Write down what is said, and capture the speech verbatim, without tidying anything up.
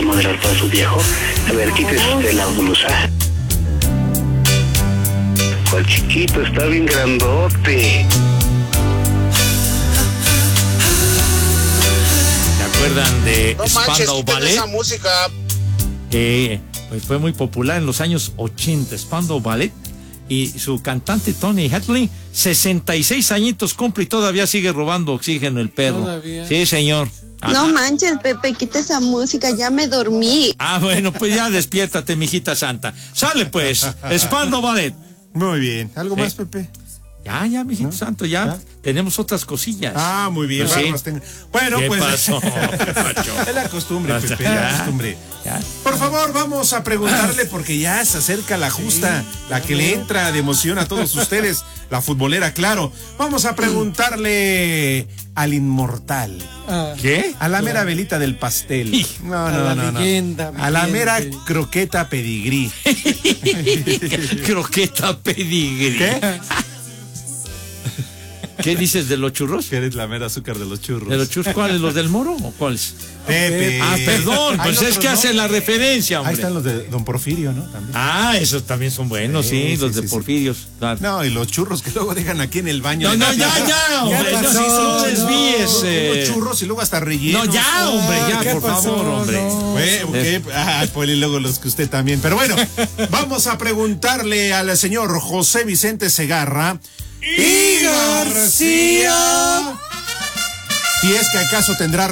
a modelar para su viejo. A ver, quítese usted la blusa. ¿Cuál chiquito? Está bien grandote. ¿Se acuerdan de No Spandau manches, Ballet? esa música. Que pues fue muy popular en los años ochenta, Spandau Ballet. Y su cantante Tony Hadley, sesenta y seis añitos cumple y todavía sigue robando oxígeno el perro. ¿Todavía? Sí, señor. Ajá. No manches, Pepe, quita esa música, ya me dormí. Ah, bueno, pues ya despiértate, mijita santa. Sale pues, Spandau Ballet. Muy bien. ¿Algo más, ¿Eh? Pepe? Ya, ya, mijito ¿No? santo, ya, ya tenemos otras cosillas. Ah, muy bien. Pues sí. Bueno, ¿Qué pues. pasó? Es la costumbre, Pepe, ya. la costumbre. ¿Ya? Por favor, vamos a preguntarle, porque ya se acerca la justa, sí, la que le entra de emoción a todos ustedes, la futbolera, claro. Vamos a preguntarle al inmortal. ¿Qué? A la mera velita del pastel. No, no, no, no. Leyenda, a la mera croqueta pedigrí. Croqueta pedigrí. ¿Qué? ¿Qué dices de los churros? Que eres la mera azúcar de los churros. ¿De los churros cuáles? ¿Los del Moro o cuáles? Pepe. Ah, perdón, pues es que ¿no? hace la referencia, hombre. Ahí están los de Don Porfirio, ¿no? También. Ah, esos también son buenos, sí, sí, sí los sí, de sí, Porfirios. Sí. Claro. No, y los churros que luego dejan aquí en el baño. No, no, ya, ya, hombre. Ya pasó, no desvíes. No, eh. Los churros y luego hasta rellenos. No, ya, hombre, ya, por pasó? favor, hombre. No. Bueno, okay. Ah, pues y luego los que usted también. Pero bueno, vamos a preguntarle al señor José Vicente Segarra y García si es que acaso tendrá